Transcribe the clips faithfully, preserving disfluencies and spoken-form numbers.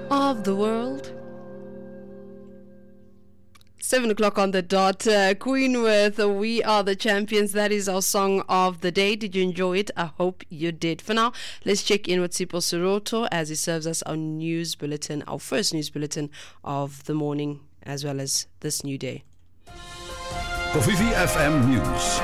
of the world. Seven o'clock on the dot. Uh, Queen with uh, We Are the Champions. That is our song of the day. Did you enjoy it? I hope you did. For now, let's check in with Sipho Soroto as he serves us our news bulletin, our first news bulletin of the morning, as well as this new day. Kofifi F M News.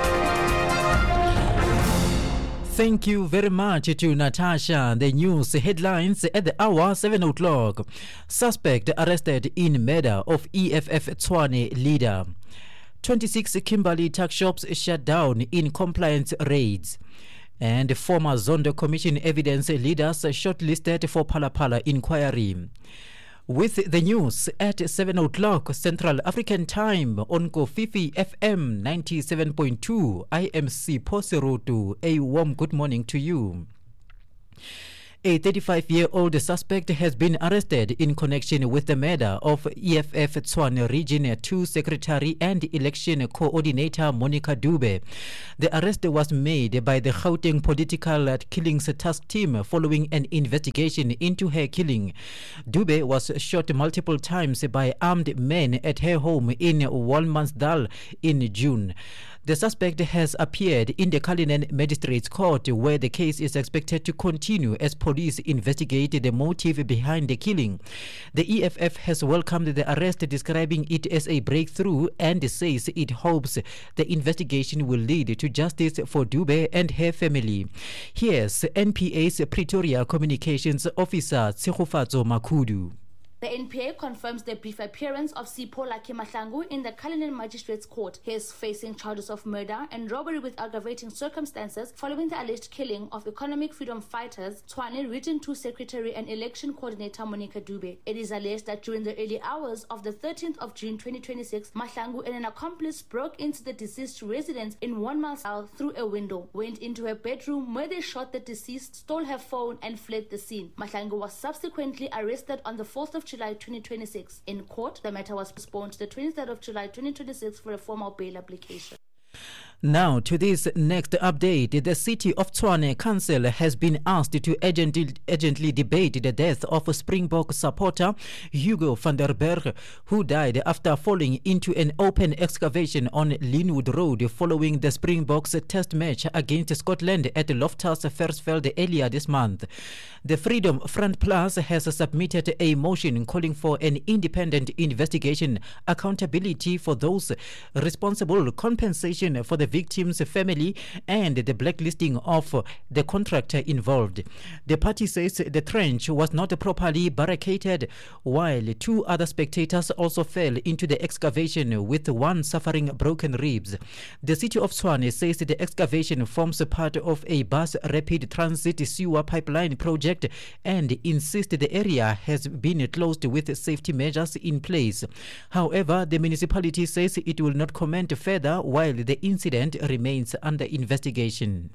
Thank you very much to Natasha. The news headlines at the hour seven o'clock. Suspect arrested in murder of E F F Tshwane leader. twenty-six Kimberley tuck shops shut down in compliance raids. And former Zondo Commission evidence leaders shortlisted for Phala-Phala inquiry. With the news at seven o'clock Central African Time on Kofifi F M ninety-seven point two, I am Sipho Soroto. A warm good morning to you. A thirty-five-year-old suspect has been arrested in connection with the murder of E F F Tshwane Region two Secretary and Election Coordinator Monica Dube. The arrest was made by the Gauteng Political Killings Task Team following an investigation into her killing. Dube was shot multiple times by armed men at her home in Walmansdal in June. The suspect has appeared in the Cullinan Magistrates Court, where the case is expected to continue as police investigate the motive behind the killing. The E F F has welcomed the arrest, describing it as a breakthrough, and says it hopes the investigation will lead to justice for Dube and her family. Here's N P A's Pretoria Communications Officer Tshegofatso Makhudu. The N P A confirms the brief appearance of Sipho Mahlangu in the Cullinan Magistrates Court. He is facing charges of murder and robbery with aggravating circumstances following the alleged killing of economic freedom fighters Tshwane Region two Secretary and Election Coordinator Monica Dube. It is alleged that during the early hours of the thirteenth of June twenty twenty-six, Mahlangu and an accomplice broke into the deceased residence in one mile south through a window, went into her bedroom where they shot the deceased, stole her phone and fled the scene. Mahlangu was subsequently arrested on the fourth of July twenty twenty-six. In court, the matter was postponed to the twenty-third of July twenty twenty-six for a formal bail application. Now to this next update. The City of Tshwane Council has been asked to urgently, urgently debate the death of Springbok supporter Hugo van der Berg, who died after falling into an open excavation on Linwood Road following the Springboks test match against Scotland at Loftus Versfeld earlier this month. The Freedom Front Plus has submitted a motion calling for an independent investigation, accountability for those responsible, compensation for the victim's family, and the blacklisting of the contractor involved. The party says the trench was not properly barricaded, while two other spectators also fell into the excavation, with one suffering broken ribs. The City of Tshwane says the excavation forms part of a bus rapid transit sewer pipeline project and insists the area has been closed with safety measures in place. However, the municipality says it will not comment further while the incident remains under investigation.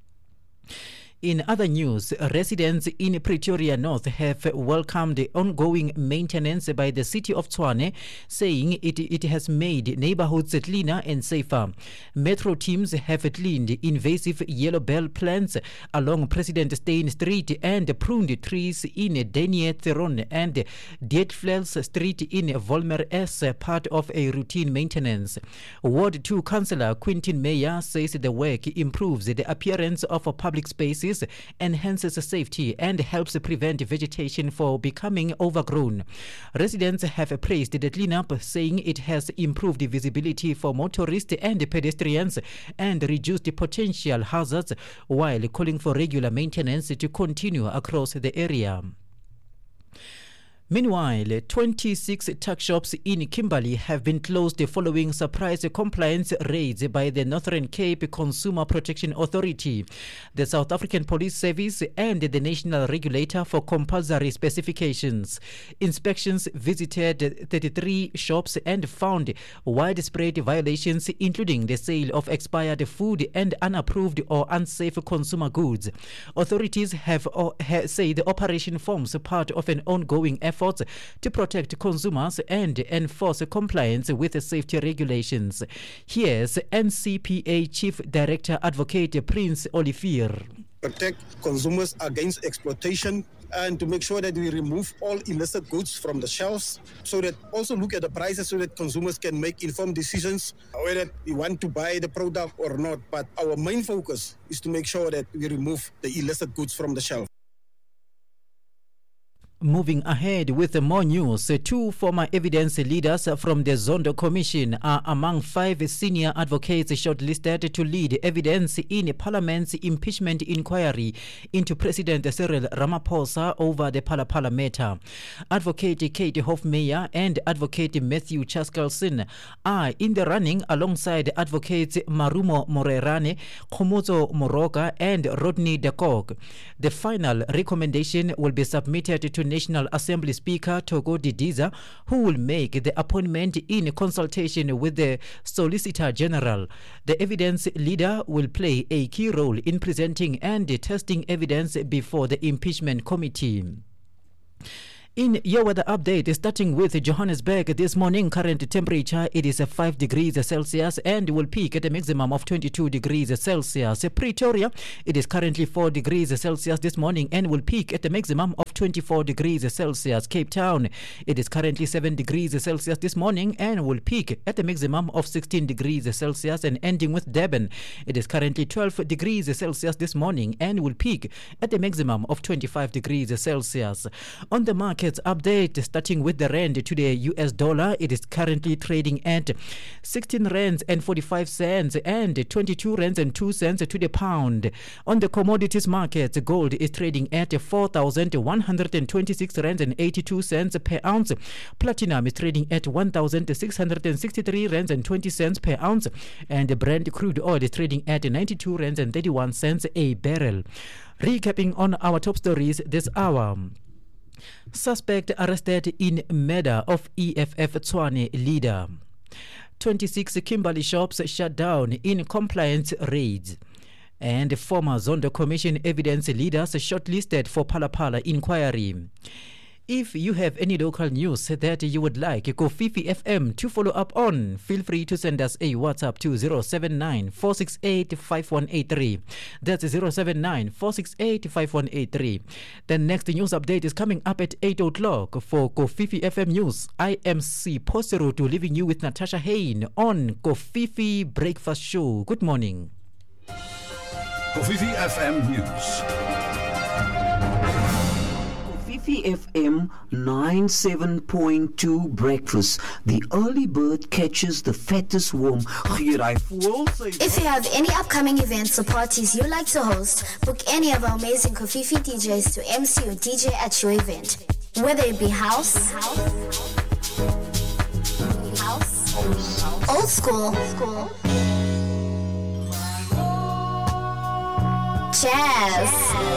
In other news, residents in Pretoria North have welcomed the ongoing maintenance by the City of Tshwane, saying it, it has made neighborhoods cleaner and safer. Metro teams have cleaned invasive yellow bell plants along President Steyn Street and pruned trees in Denier Theron and Dietvlers Street in Volmer as part of a routine maintenance. Ward two Councillor Quintin Meyer says the work improves the appearance of public spaces, enhances safety, and helps prevent vegetation from becoming overgrown. Residents have praised the cleanup, saying it has improved visibility for motorists and pedestrians and reduced potential hazards, while calling for regular maintenance to continue across the area. Meanwhile, twenty-six tuck shops in Kimberley have been closed following surprise compliance raids by the Northern Cape Consumer Protection Authority, the South African Police Service, and the National Regulator for Compulsory Specifications. Inspections visited thirty-three shops and found widespread violations, including the sale of expired food and unapproved or unsafe consumer goods. Authorities have, uh, have say the operation forms part of an ongoing effort efforts to protect consumers and enforce compliance with safety regulations. Here's N C P A Chief Director Advocate Prince Olivier. protect consumers against exploitation, and to make sure that we remove all illicit goods from the shelves, so that also look at the prices so that consumers can make informed decisions whether we want to buy the product or not. But our main focus is to make sure that we remove the illicit goods from the shelf. Moving ahead with more news, two former evidence leaders from the Zondo Commission are among five senior advocates shortlisted to lead evidence in Parliament's impeachment inquiry into President Cyril Ramaphosa over the Phala Phala matter. Advocate Kate Hofmeyer and Advocate Matthew Chaskalson are in the running alongside Advocates Marumo Morerane, Khomotso Moroka and Rodney de Kock. The final recommendation will be submitted to National Assembly Speaker Togo Didiza, who will make the appointment in consultation with the Solicitor General. The evidence leader will play a key role in presenting and testing evidence before the impeachment committee. In your weather update, starting with Johannesburg this morning, current temperature it is five degrees Celsius and will peak at a maximum of twenty-two degrees Celsius. Pretoria, it is currently four degrees Celsius this morning and will peak at a maximum of twenty-four degrees Celsius. Cape Town, it is currently seven degrees Celsius this morning and will peak at a maximum of sixteen degrees Celsius. And ending with Durban, it is currently twelve degrees Celsius this morning and will peak at a maximum of twenty-five degrees Celsius. On the market update, starting with the rand to the U S dollar, it is currently trading at sixteen rands and forty-five cents and twenty-two rands and two cents to the pound. On the commodities market, gold is trading at four thousand one hundred twenty-six rands and eighty-two cents per ounce. Platinum is trading at one thousand six hundred sixty-three rands and twenty cents per ounce, and Brent crude oil is trading at ninety-two rands and thirty-one cents a barrel. Recapping on our top stories this hour. Suspect arrested in murder of E F F Tshwane leader. twenty-six Kimberley shops shut down in compliance raids. And former Zondo Commission evidence leaders shortlisted for Phala Phala inquiry. If you have any local news that you would like Kofifi F M to follow up on, feel free to send us a WhatsApp to zero seven nine four six eight five one eight three. That's zero seven nine four six eight five one eight three. The next news update is coming up at eight o'clock. For Kofifi F M News, I am C. Posterutu, leaving you with Natasha Hain on Kofifi Breakfast Show. Good morning. Kofifi F M News. Kofifi F M ninety-seven point two Breakfast. The early bird catches the fattest worm. If you have any upcoming events or parties you'd like to host, book any of our amazing Kofifi D Js to M C or D J at your event. Whether it be house, house, old school, jazz,